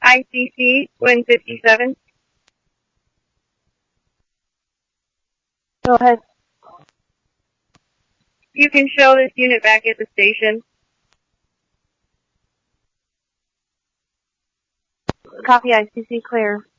ICC, Win 57. Go ahead. You can show this unit back at the station. Copy ICC, clear.